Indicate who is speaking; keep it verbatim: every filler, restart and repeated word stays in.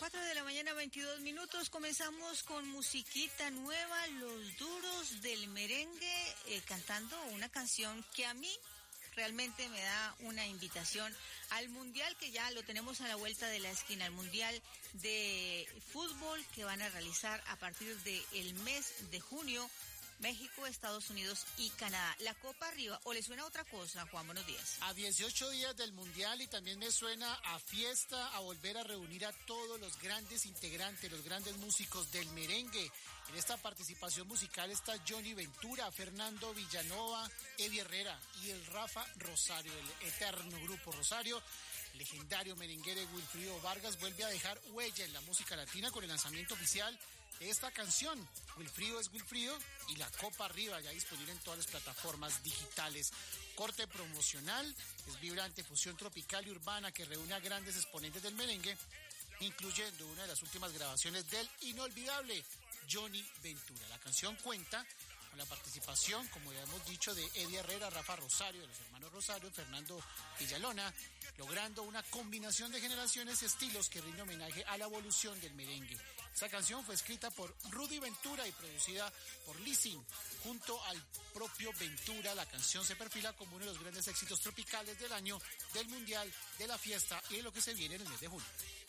Speaker 1: cuatro de la mañana, veintidós minutos. Comenzamos con musiquita nueva, Los Duros del Merengue, eh, cantando una canción que a mí realmente me da una invitación al Mundial, que ya lo tenemos a la vuelta de la esquina, al Mundial de Fútbol que van a realizar a partir del mes de junio, México, Estados Unidos y Canadá. La Copa Arriba, ¿o le suena otra cosa, Juan? Buenos días.
Speaker 2: A dieciocho días del Mundial, y también me suena a fiesta, a volver a reunir a todos los grandes integrantes, los grandes músicos del merengue. En esta participación musical está Johnny Ventura, Fernando Villanova, Eddie Herrera y el Rafa Rosario, el eterno grupo Rosario. El legendario merenguero Wilfrido Vargas vuelve a dejar huella en la música latina con el lanzamiento oficial de esta canción. Wilfrido es Wilfrido y la Copa Arriba, ya disponible en todas las plataformas digitales. Corte promocional, es vibrante fusión tropical y urbana que reúne a grandes exponentes del merengue, incluyendo una de las últimas grabaciones del inolvidable Johnny Ventura. La canción cuenta con la participación, como ya hemos dicho, de Eddie Herrera, Rafa Rosario, de los hermanos Rosario, Fernando Villalona, logrando una combinación de generaciones y estilos que rinde homenaje a la evolución del merengue. Esta canción fue escrita por Rudy Ventura y producida por Lizzy. Junto al propio Ventura, la canción se perfila como uno de los grandes éxitos tropicales del año, del Mundial, de la fiesta y de lo que se viene en el mes de junio.